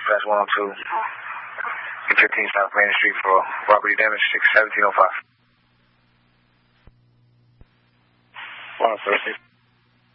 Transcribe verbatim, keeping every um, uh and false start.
Dispatch one oh two. fifteen South Main Street for property damage, six seventeen oh five. one oh three.